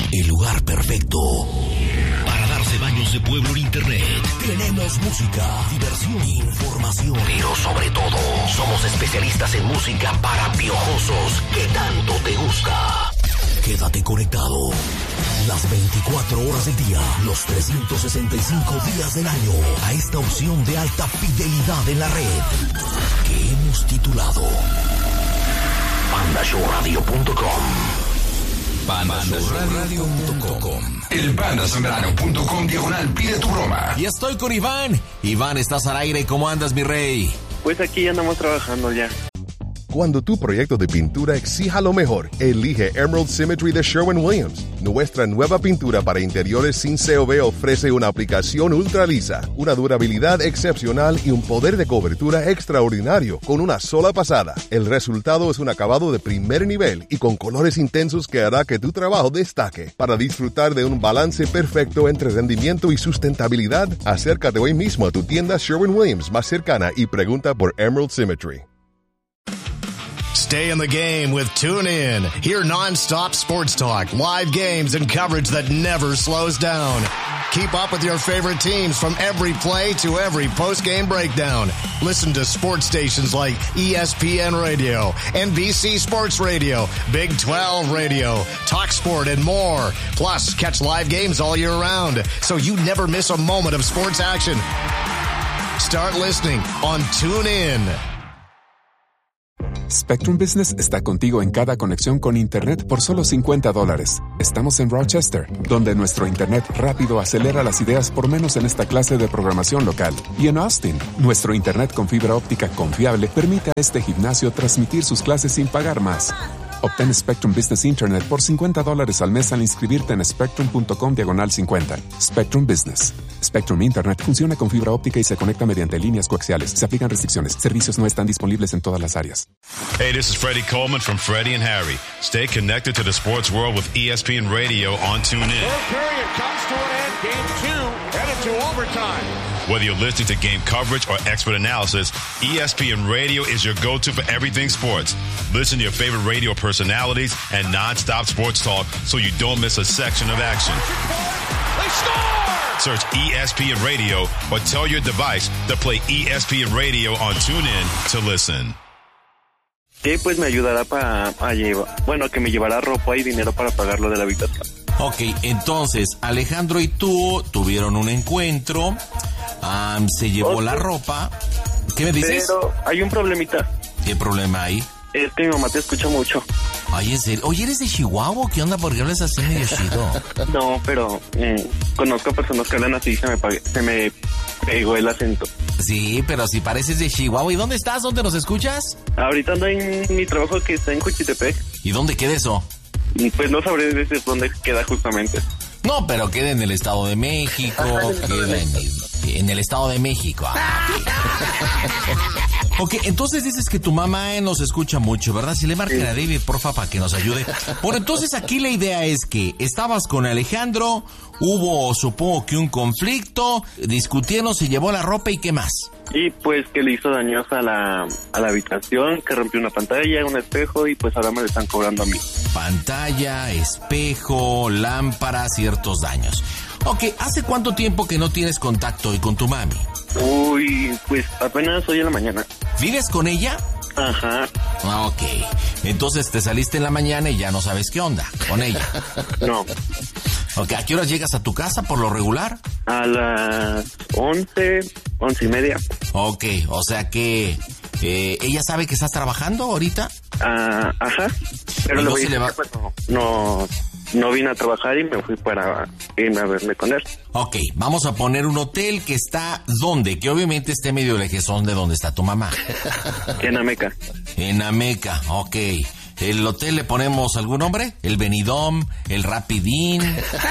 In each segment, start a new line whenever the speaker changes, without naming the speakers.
el lugar perfecto para darse baños de pueblo en internet. Tenemos música, diversión, información, pero sobre todo, somos especialistas en música para piojosos que tanto te gusta. Quédate conectado las 24 horas del día, los 365 días del año, a esta opción de alta fidelidad en la red, que hemos titulado PandaShowRadio.com. PandaShowRadio.com.
El pandasambrano.com/, pide tu broma.
Y estoy con Iván. Iván, estás al aire. ¿Cómo andas, mi rey?
Pues aquí ya andamos trabajando ya.
Cuando tu proyecto de pintura exija lo mejor, elige Emerald Symmetry de Sherwin-Williams. Nuestra nueva pintura para interiores sin COV ofrece una aplicación ultra lisa, una durabilidad excepcional y un poder de cobertura extraordinario con una sola pasada. El resultado es un acabado de primer nivel y con colores intensos que hará que tu trabajo destaque. Para disfrutar de un balance perfecto entre rendimiento y sustentabilidad, acércate hoy mismo a tu tienda Sherwin-Williams más cercana y pregunta por Emerald Symmetry.
Stay in the game with TuneIn. Hear non-stop sports talk, live games, and coverage that never slows down. Keep up with your favorite teams from every play to every post-game breakdown. Listen to sports stations like ESPN Radio, NBC Sports Radio, Big 12 Radio, TalkSport, and more. Plus, catch live games all year round, so you never miss a moment of sports action. Start listening on TuneIn.
Spectrum Business está contigo en cada conexión con Internet por solo $50. Estamos en Rochester, donde nuestro Internet rápido acelera las ideas por menos en esta clase de programación local. Y en Austin, nuestro Internet con fibra óptica confiable permite a este gimnasio transmitir sus clases sin pagar más. Obtén Spectrum Business Internet por $50 al mes al inscribirte en spectrum.com/50. Spectrum Business. Spectrum Internet funciona con fibra óptica y se conecta mediante líneas coaxiales. Se aplican restricciones. Servicios no están disponibles en todas las áreas.
Hey, this is Freddie Coleman from Freddie and Harry. Stay connected to the sports world with ESPN Radio on TuneIn.
Third period comes to an end. Game 2 headed to overtime.
Whether you're listening to game coverage or expert analysis, ESPN Radio is your go-to for everything sports. Listen to your favorite radio personalities and non-stop sports talk so you don't miss a section of action.
They score!
Search ESPN Radio or tell your device to play ESPN Radio on TuneIn to listen.
Que pues me ayudará que me llevará ropa y dinero para pagar lo de la habitación.
Ok, entonces Alejandro y tú tuvieron un encuentro, se llevó la ropa. ¿Qué me dices?
Pero hay un problemita.
¿Qué problema hay?
Es que mi mamá te escucha mucho.
Ay, ¿en serio? Oye, ¿eres de Chihuahua? ¿Qué onda? ¿Por qué hablas así medio chido?
No, pero conozco personas que hablan así y se me pegó el acento.
Sí, pero si pareces de Chihuahua. ¿Y dónde estás? ¿Dónde nos escuchas?
Ahorita ando en mi trabajo que está en Juchitepec.
¿Y dónde queda eso?
Pues no sabré desde dónde queda justamente.
No, pero queda en el Estado de México. Queda en el Estado de México. Ok, entonces dices que tu mamá nos escucha mucho, ¿verdad? Si le marcan a David, porfa, para que nos ayude. Bueno, entonces aquí la idea es que estabas con Alejandro, hubo, supongo que un conflicto, discutieron, se llevó la ropa y ¿qué más?
Y pues que le hizo daños a la habitación, que rompió una pantalla, un espejo y pues ahora me le están cobrando a mí.
Pantalla, espejo, lámpara, ciertos daños. Ok, ¿hace cuánto tiempo que no tienes contacto hoy con tu mami?
Uy, pues apenas hoy en la mañana.
¿Vives con ella?
Ajá.
Ok, entonces te saliste en la mañana y ya no sabes qué onda con ella.
No.
Ok, ¿a qué horas llegas a tu casa por lo regular?
A las 11:30.
Ok, o sea que ella sabe que estás trabajando ahorita.
Ajá. Pero
no se le va...
No vine a trabajar y me fui para irme a verme con él.
Ok, vamos a poner un hotel que está ¿dónde? Que obviamente esté medio lejezón de donde está tu mamá.
En Ameca.
En Ameca, ok. ¿El hotel le ponemos algún nombre? ¿El Benidom? ¿El Rapidín?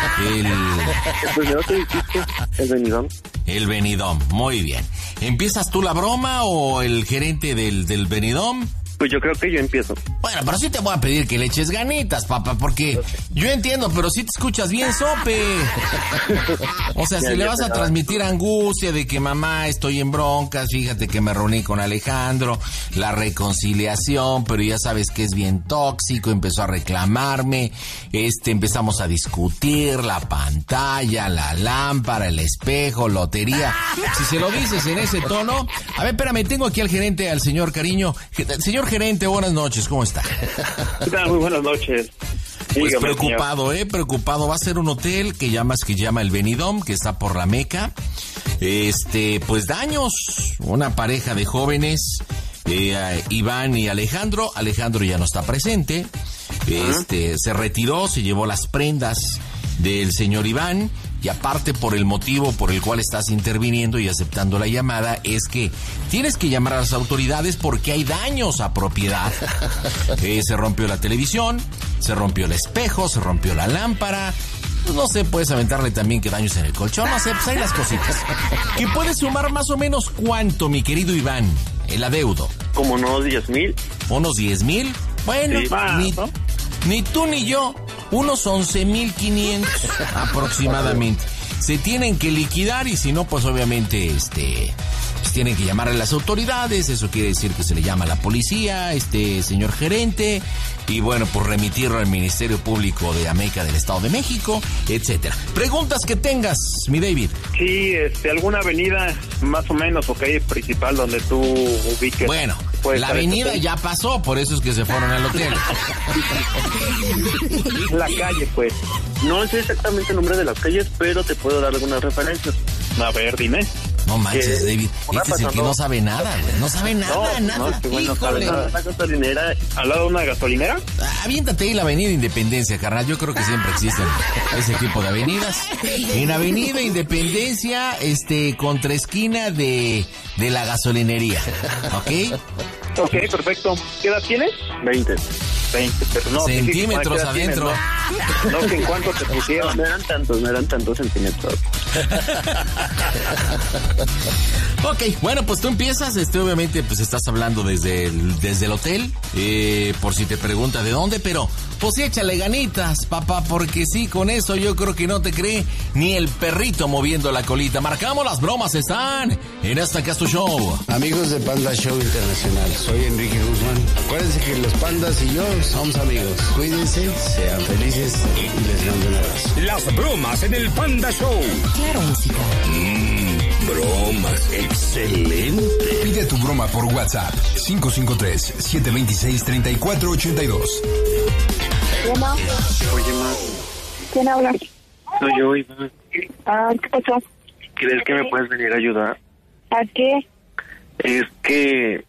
El Benidom.
El Benidom, muy bien. ¿Empiezas tú la broma o el gerente del Benidom?
Pues yo creo que yo empiezo.
Bueno, pero sí te voy a pedir que le eches ganitas, papá, porque yo entiendo, pero sí te escuchas bien, sope. O sea, si le vas a transmitir angustia de que mamá, estoy en broncas, fíjate que me reuní con Alejandro, la reconciliación, pero ya sabes que es bien tóxico, empezó a reclamarme, empezamos a discutir la pantalla, la lámpara, el espejo, lotería. Si se lo dices en ese tono, a ver, espérame, tengo aquí al gerente, al señor Cariño. Señor gerente, buenas noches, ¿cómo está?
¿Qué tal? Muy buenas noches.
Pues preocupado, preocupado. Va a ser un hotel que llama el Benidorm, que está por la Meca. Pues daños. Una pareja de jóvenes, Iván y Alejandro. Alejandro ya no está presente. Se retiró, se llevó las prendas del señor Iván. Y aparte, por el motivo por el cual estás interviniendo y aceptando la llamada, es que tienes que llamar a las autoridades porque hay daños a propiedad. Se rompió la televisión, se rompió el espejo, se rompió la lámpara. No sé, puedes aventarle también que daños en el colchón. No sé, pues hay las cositas. ¿Que puedes sumar más o menos cuánto, mi querido Iván, el adeudo?
Como unos 10,000.
¿Unos 10,000? Bueno, sí, ni tú ni yo. Unos 11,500 aproximadamente. Se tienen que liquidar y si no, pues obviamente pues tienen que llamar a las autoridades. Eso quiere decir que se le llama a la policía, señor gerente, y bueno, pues remitirlo al Ministerio Público de Ameca del Estado de México, etcétera. Preguntas que tengas, mi David.
Sí, alguna avenida más o menos, principal donde tú ubiques.
Bueno, la avenida ya pasó, por eso es que se fueron al hotel.
La calle, pues. No sé exactamente el nombre de las calles, pero te puedo dar algunas referencias. A ver, dime.
No manches, David. Este es el que no sabe nada, güey. No sabe nada, nada. Híjole.
¿Una gasolinera? ¿Al lado de una gasolinera?
Aviéntate ahí la Avenida Independencia, carnal. Yo creo que siempre existen ese tipo de avenidas. En Avenida Independencia, contra esquina de la gasolinería. ¿Ok?
Ok, perfecto. ¿Qué edad tienes? 20, pero no.
Centímetros adentro.
No, que en cuánto te pusieron. No eran tantos centímetros.
Ok, bueno, pues tú empiezas, obviamente, pues estás hablando desde el hotel, por si te pregunta de dónde, pero pues sí, échale ganitas, papá, porque sí, con eso yo creo que no te cree ni el perrito moviendo la colita. Marcamos, las bromas están en Hasta Acá Tu Show.
Amigos de Panda Show Internacional, soy Enrique Guzmán. Acuérdense que los pandas y yo somos amigos. Cuídense, sean felices y les mando un abrazo.
Las bromas en el Panda Show.
Claro, música.
Bromas, excelente.
Pide tu broma por WhatsApp 553-726-3482.
Hola.
Oye, ma.
¿Quién habla?
Soy yo, Iván.
¿Qué pasó?
¿Crees que me puedes venir a ayudar?
¿A qué?
Es que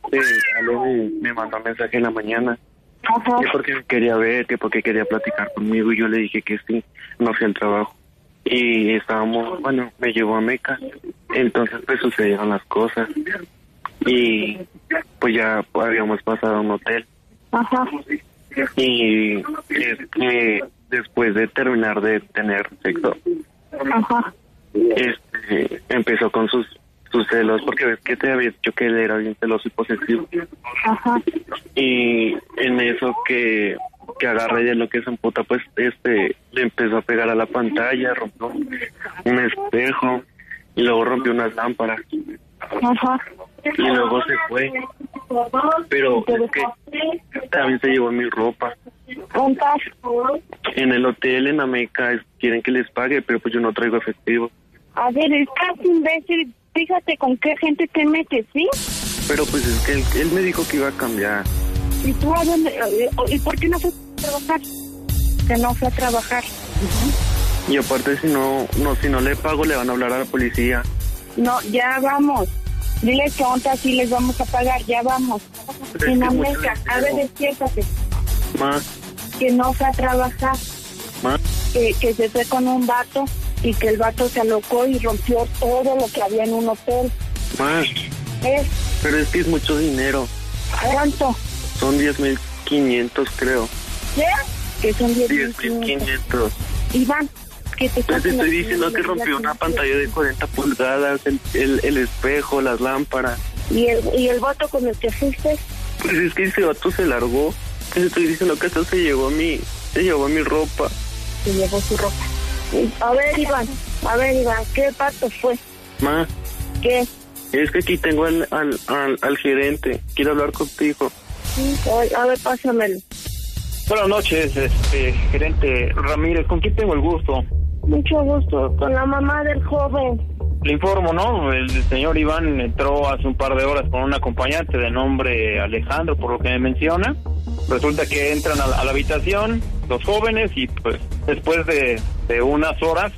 Ale me mandó un mensaje en la mañana.
Ajá.
Que porque me quería ver, que porque quería platicar conmigo, y yo le dije que sí, no fui al trabajo. Y me llevó a Meca. Entonces pues sucedieron las cosas. Y pues ya habíamos pasado a un hotel.
Ajá.
Y es que después de terminar de tener sexo,
ajá,
empezó con sus celos, porque ves que te había dicho que él era bien celoso y posesivo.
Ajá.
Y en eso que agarra y de lo que se emputa, pues le empezó a pegar a la pantalla, rompió un espejo y luego rompió unas lámparas.
Ajá.
Y luego se fue. Pero es que también se llevó mi ropa.
¿Cuántas?
En el hotel en Ameca quieren que les pague, pero pues yo no traigo efectivo.
A ver, estás imbécil. Fíjate con qué gente te metes, ¿sí?
Pero pues es que él me dijo que iba a cambiar.
¿Y tú a dónde? ¿Y por qué no fue a trabajar? Que no fue a trabajar.
Y aparte si no le pago le van a hablar a la policía.
No, ya vamos. Diles que onta sí les vamos a pagar, ya vamos. En Ameca, a ver, despiértate.
Más.
Que no fue a trabajar.
Más.
Que se fue con un vato y que el vato se alocó y rompió todo lo que había en un hotel.
Más. Pero es que es mucho dinero.
¿Cuánto?
Son 10,500, creo.
¿Qué? Que son
10,500.
Iván, que te
estoy diciendo que rompió una pantalla de 40 pulgadas, el espejo, las lámparas.
¿Y el vato con el que fuiste?
Pues es que ese vato se largó. Te estoy diciendo que hasta se llevó mi ropa.
Se llevó su ropa. A ver, Iván, ¿qué pato fue?
Ma.
¿Qué?
Es que aquí tengo al gerente. Quiero hablar contigo.
Sí, a ver, pásamelo.
Buenas noches, gerente Ramírez. ¿Con quién tengo el gusto?
Mucho gusto, con la mamá del joven.
Le informo, ¿no? El señor Iván entró hace un par de horas con un acompañante de nombre Alejandro, por lo que me menciona. Resulta que entran a la habitación los jóvenes y pues después de unas horas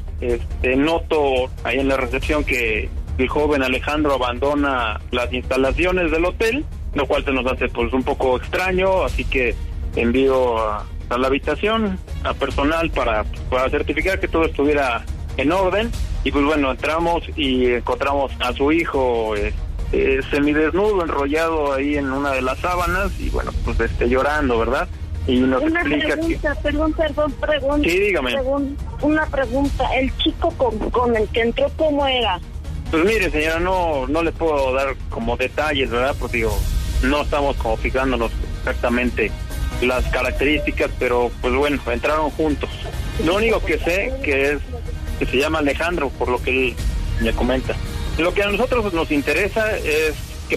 noto ahí en la recepción que el joven Alejandro abandona las instalaciones del hotel, lo cual se nos hace pues un poco extraño, así que envío a la habitación a personal para certificar que todo estuviera en orden. Y pues bueno, entramos y encontramos a su hijo semidesnudo, enrollado ahí en una de las sábanas y bueno, pues llorando, ¿verdad? Y nos explica
pregunta.
Sí, dígame.
Una pregunta, el chico con el que entró, ¿cómo era?
Pues mire, señora, no le puedo dar como detalles, ¿verdad? Pues digo, no estamos como fijándonos exactamente las características, pero pues bueno, entraron juntos. Lo único que sé que se llama Alejandro, por lo que él me comenta. Lo que a nosotros nos interesa es que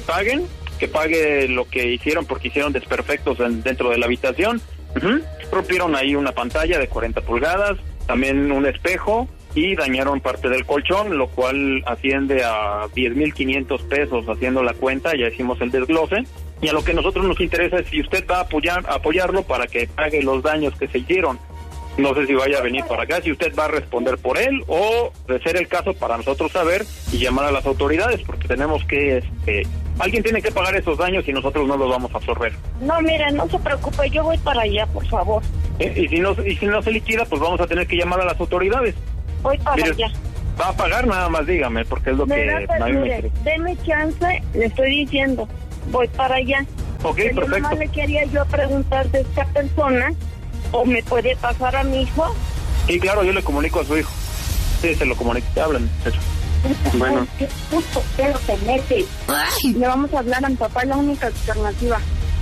pague lo que hicieron, porque hicieron desperfectos dentro de la habitación. Rompieron ahí una pantalla de 40 pulgadas, también un espejo, y dañaron parte del colchón, lo cual asciende a 10,500 pesos haciendo la cuenta. Ya hicimos el desglose. Y a lo que a nosotros nos interesa es si usted va a apoyarlo para que pague los daños que se hicieron. No sé si vaya a venir para acá, si usted va a responder por él o de ser el caso para nosotros saber y llamar a las autoridades, porque tenemos que, alguien tiene que pagar esos daños y nosotros no los vamos a absorber.
No, mire, no se preocupe, yo voy para allá, por favor.
Y si no se liquida, pues vamos a tener que llamar a las autoridades.
Voy para allá.
¿Va a pagar? Nada más dígame, porque es lo que a mí me interesa.
Deme chance, le estoy diciendo, voy para allá.
Ok, perfecto.
Yo nomás le quería yo preguntar de esta persona, ¿o me puede pasar a mi hijo?
Sí, claro, yo le comunico a su hijo. Sí, se lo comunico, te hablan.
Bueno. ¿Qué puto pedo te metes? Le vamos a hablar a mi papá, es la única alternativa.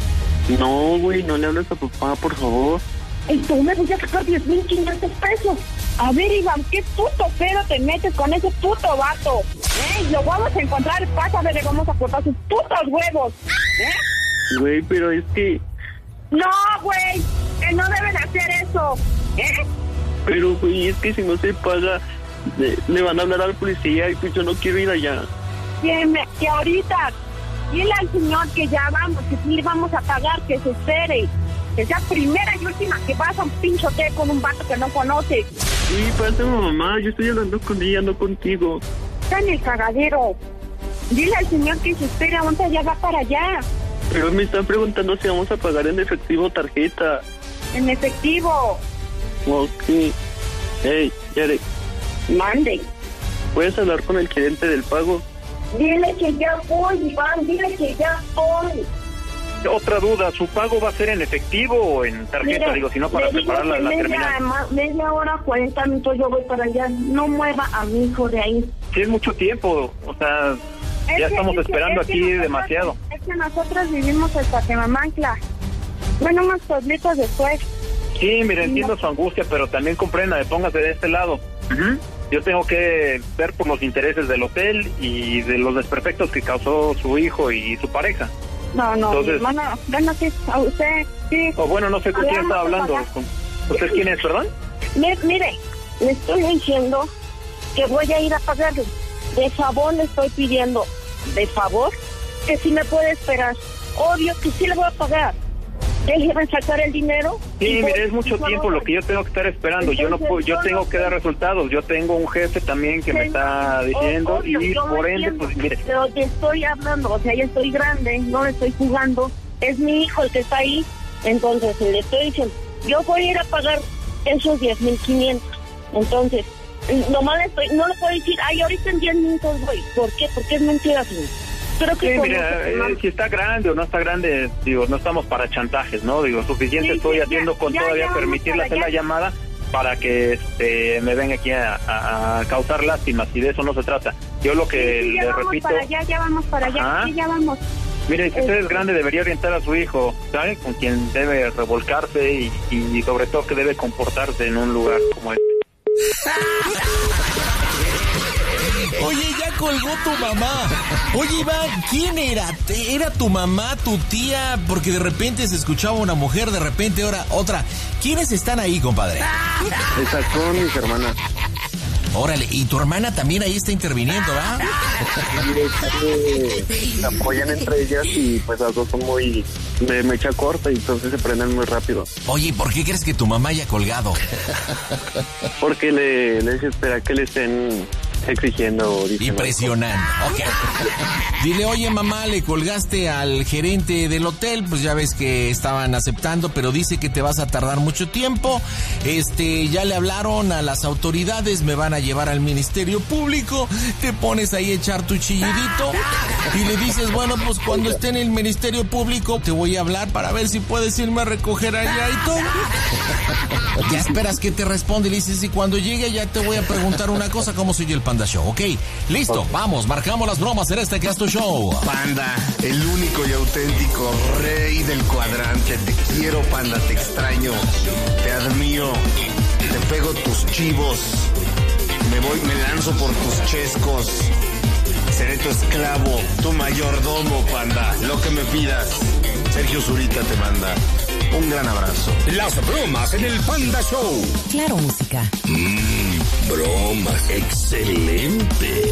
No, güey, no le hables a papá, por favor.
Y tú me voy a sacar 10,500 pesos. A ver, Iván, ¿qué puto pedo te metes con ese puto vato? Lo vamos a encontrar, pásame, le vamos a cortar sus putos huevos.
Güey, pero es que...
No, güey, que no deben hacer eso.
Pero, güey, es que si no se paga, le van a hablar al policía y pues yo no quiero ir allá.
Que ahorita, dile al señor que ya vamos, que sí le vamos a pagar, que se espere. Que sea primera y última que vas a un pinche hotel con un vato que no conoces.
Sí, pásame, mamá, yo estoy hablando con ella, no contigo.
Está en el cagadero. Dile al señor que se espere, ahorita ya va para allá.
Pero me están preguntando si vamos a pagar en efectivo o tarjeta.
En efectivo.
Ok. Hey, Yare.
Mande.
¿Puedes hablar con el gerente del pago?
Dile que ya voy, Iván, dile que ya voy.
Otra duda, ¿su pago va a ser en efectivo o en tarjeta?
Mire,
digo, si no, para preparar la terminal.
Media hora, 40 minutos yo voy para allá. No mueva a mi hijo de ahí.
Sí, es mucho tiempo, o sea, ya estamos esperando aquí demasiado.
Es que nosotros vivimos en Patemamancla. Bueno, unos pueblitos después.
Sí, mire, entiendo su angustia, pero también comprenda, póngase de este lado. Yo tengo que ver por los intereses del hotel y de los desperfectos que causó su hijo y su pareja.
No, entonces, mi hermano, bueno, sí, a usted, sí.
O bueno, no sé con quién está hablando. ¿Usted quién es, perdón?
Mire, le estoy diciendo que voy a ir a pagarle. De favor le estoy pidiendo, de favor, que si me puede esperar. Obvio que sí le voy a pagar. Déjeme sacar el dinero.
Sí, mire, es mucho tiempo lo que yo tengo que estar esperando. Entonces, yo no puedo, yo tengo que dar resultados. Yo tengo un jefe también que me está diciendo
obvio,
y por ende, pues mire.
Pero te estoy hablando, o sea, ya estoy grande, no le estoy jugando. Es mi hijo el que está ahí. Entonces, le estoy diciendo, yo voy a ir a pagar esos 10,500. Entonces, nomás no le puedo decir, ay, ahorita en 10 minutos voy. ¿Por qué? Porque es mentira, señor. Pero que
sí, mira, si está grande o no está grande, digo, no estamos para chantajes, ¿no? Digo, suficiente sí, estoy haciendo con todavía permitirle hacer la llamada para que me venga aquí a causar lástimas, y de eso no se trata. Yo lo que
le
repito...
Ya vamos para allá, sí, ya vamos.
Mire, si usted es grande, debería orientar a su hijo, ¿sabe? Con quien debe revolcarse y sobre todo que debe comportarse en un lugar como este.
Oye, ya colgó tu mamá. Oye, Iván, ¿quién era? ¿Era tu mamá, tu tía? Porque de repente se escuchaba una mujer, de repente ahora otra. ¿Quiénes están ahí, compadre?
Esas son mis hermanas.
Órale, y tu hermana también ahí está interviniendo, ¿verdad?
Se apoyan entre ellas y pues las dos son muy de mecha corta y entonces se prenden muy rápido.
Oye, ¿por qué crees que tu mamá haya colgado?
Porque les espera que le estén exigiendo.
Y presionando. Okay. Dile, oye mamá, le colgaste al gerente del hotel, pues ya ves que estaban aceptando, pero dice que te vas a tardar mucho tiempo. Ya le hablaron a las autoridades, me van a llevar al Ministerio Público. Te pones ahí a echar tu chillidito y le dices, bueno, pues cuando esté en el Ministerio Público te voy a hablar para ver si puedes irme a recoger allá y todo. Ya esperas que te responde y le dices, y cuando llegue ya te voy a preguntar una cosa, ¿cómo soy el Panda Show? Ok, listo, okay. Vamos, marcamos las bromas en este Casto Show.
Panda, el único y auténtico rey del cuadrante. Te quiero, Panda, te extraño, te admiro, te pego tus chivos, me lanzo por tus chescos. Seré tu esclavo, tu mayordomo, Panda. Lo que me pidas. Sergio Zurita te manda un gran abrazo.
Las bromas en el Panda Show.
Claro, música.
Bromas. Excelente.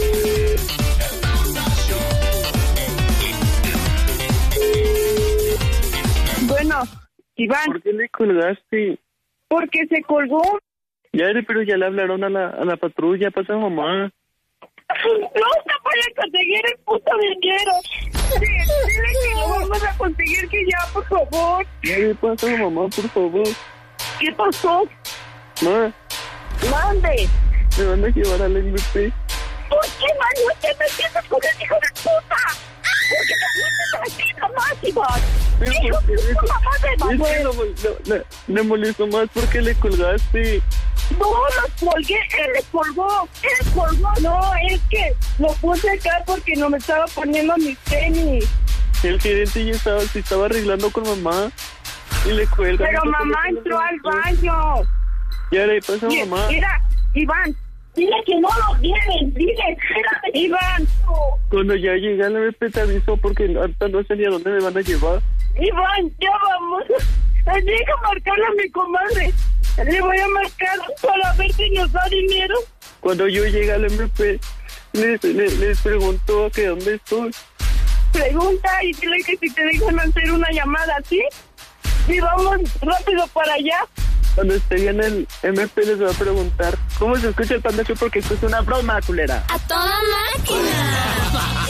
Bueno, Iván.
¿Por qué le colgaste?
Porque se colgó.
Ya, pero ya le hablaron a la patrulla, pasa mamá.
No te voy a conseguir el puto dinero. Dile que lo vamos a conseguir, que ya, por favor.
¿Qué pasa, mamá, por favor?
¿Qué pasó?
Ma.
Mande.
Me van a llevar al MVP.
¿Por qué, Manu? ¿Qué me empiezas con el hijo de puta? ¿Por qué te metes aquí nomás, Iván? Hijo de puta madre, Manuel.
Le molestó más porque le colgaste.
No, los colgué, él colgó, no, es que lo puse acá porque no me estaba poniendo mis tenis.
El gerente ya se estaba arreglando con mamá y le cuelga.
Pero mamá entró al baño.
Ya le pasa a mamá.
Mira, Iván, dile que no lo vienen, dile, espérate, Iván.
Cuando ya llega el MP te avisó porque ahorita no sé ni a dónde me van a llevar.
Iván, ya vamos, deja marcarle a mi comadre. Le voy a marcar para ver si nos da dinero.
Cuando yo llegue al MP, les pregunto que dónde estoy.
Pregunta y dile que si te dejan hacer una llamada, ¿sí? Y vamos rápido para allá.
Cuando esté en el MP les voy a preguntar cómo se escucha el Panda Show, porque esto es una broma, culera.
¡A toda máquina!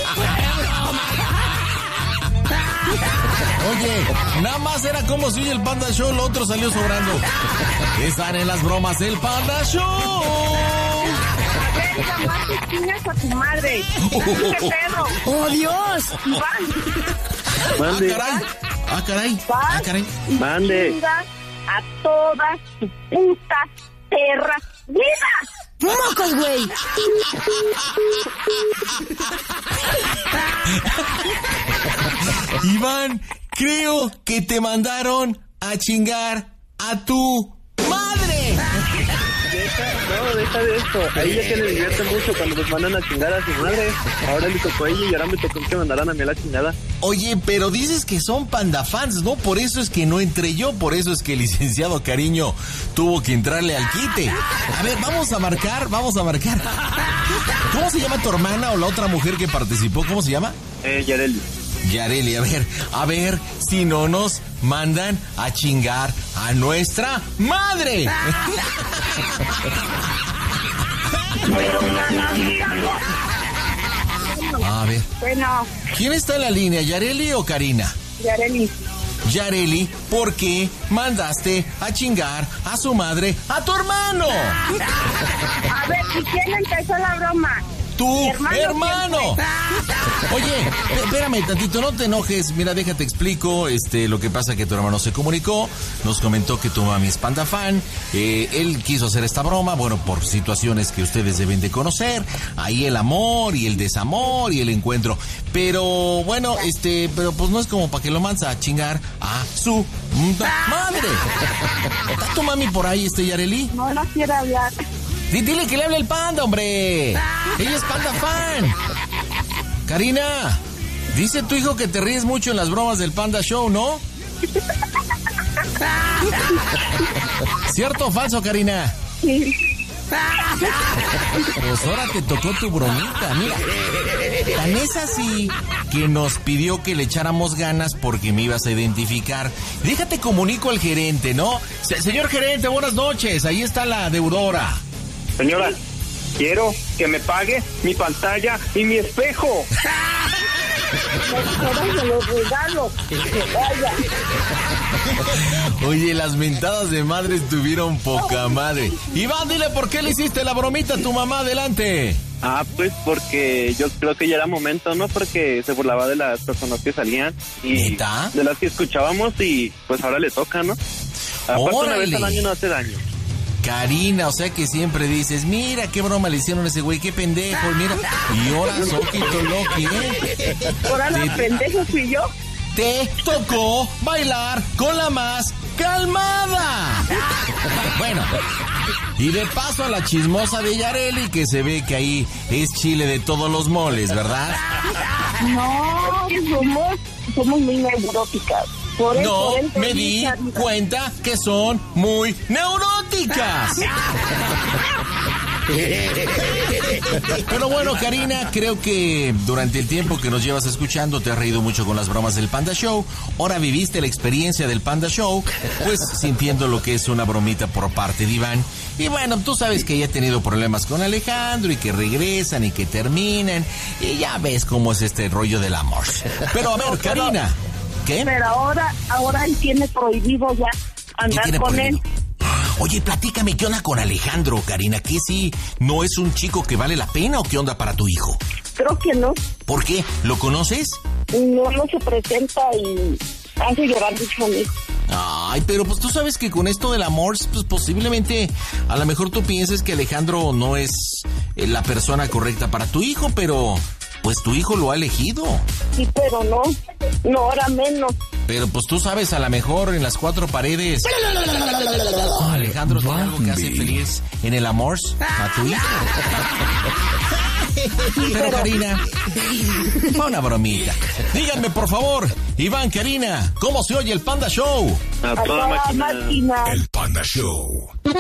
Oye, nada más era como si el Panda Show, lo otro salió sobrando. Están en las bromas del Panda Show.
A ver, jamás te chingas a tu madre. ¿Qué pedo?
¡Oh, Dios!
Iván.
Mande.
Ah, caray.
Mande.
A toda tu puta perra vida.
¡Mocos, güey!
Iván, creo que te mandaron a chingar a tu madre.
Deja de esto. A ella que le divierte mucho cuando nos mandan a chingar a su madre. Ahora le tocó a ella y ahora me tocó que mandaran a mí a la chingada.
Oye, pero dices que son pandafans, ¿no? Por eso es que no entré yo, por eso es que el licenciado Cariño tuvo que entrarle al quite. A ver, vamos a marcar. ¿Cómo se llama tu hermana o la otra mujer que participó? ¿Cómo se llama? Yareli, a ver si no nos mandan a chingar a nuestra madre. A ver.
Bueno.
¿Quién está en la línea, Yareli o Karina? Yareli, ¿por qué mandaste a chingar a su madre a tu hermano?
A ver, ¿y quién empezó la broma?
tu
hermano.
Oye, espérame tantito, no te enojes. Mira, déjate explico. Lo que pasa que tu hermano se comunicó, nos comentó que tu mami es Panda fan. Él quiso hacer esta broma, bueno, por situaciones que ustedes deben de conocer. Ahí el amor y el desamor y el encuentro. Pero bueno, pero pues no es como para que lo mandes a chingar a su madre. ¿Está tu mami por ahí, Yareli?
No quiere hablar.
Dile que le hable el Panda, hombre. Ella es Panda fan. Karina, dice tu hijo que te ríes mucho en las bromas del Panda Show, ¿no? ¿Cierto o falso, Karina?
Sí.
Pues ahora te tocó tu bromita, mira. Tan es así que nos pidió que le echáramos ganas porque me ibas a identificar. Déjate comunico al gerente, ¿no? Señor gerente, buenas noches. Ahí está la deudora.
Señora, quiero que me pague mi pantalla y mi espejo.
Ahora se los regalo. Vaya.
Oye, las mentadas de madre estuvieron poca madre. Iván, dile por qué le hiciste la bromita a tu mamá, adelante.
Pues porque yo creo que ya era momento, ¿no? Porque se burlaba de las personas que salían y
¿neta?
de las que escuchábamos y pues ahora le toca, ¿no? Aparte, una vez al año no hace daño.
Karina, o sea que siempre dices, mira qué broma le hicieron a ese güey, qué pendejo, mira. Y ahora Soquito Loki,
Ahora la pendejo fui yo.
Te tocó bailar con la más calmada. Bueno, y de paso a la chismosa de Yareli, que se ve que ahí es chile de todos los moles, ¿verdad?
No, somos muy neuróticas.
No, me di cuenta que son muy neuróticas. Pero bueno, Karina, creo que durante el tiempo que nos llevas escuchando te has reído mucho con las bromas del Panda Show. Ahora viviste la experiencia del Panda Show, pues sintiendo lo que es una bromita por parte de Iván. Y bueno, tú sabes que ya he tenido problemas con Alejandro y que regresan y que terminan. Y ya ves cómo es este rollo del amor. Pero a ver, Karina, ¿qué?
Pero ahora él tiene prohibido ya andar con él.
Oye, platícame, ¿qué onda con Alejandro, Karina? ¿Qué sí no es un chico que vale la pena o qué onda para tu hijo?
Creo que no.
¿Por qué? ¿Lo conoces?
No se presenta y hace llorar mucho a mí.
Ay, pero pues tú sabes que con esto del amor, pues posiblemente, a lo mejor tú pienses que Alejandro no es la persona correcta para tu hijo, pero pues tu hijo lo ha elegido.
Sí, pero no, ahora menos.
Pero pues tú sabes, a lo mejor en las cuatro paredes Alejandro tiene algo que hace feliz en el amor a tu hijo. Pero Karina, fue una bromita. Díganme por favor, Iván, Karina, ¿cómo se oye el Panda Show?
A toda máquina.
El Panda Show.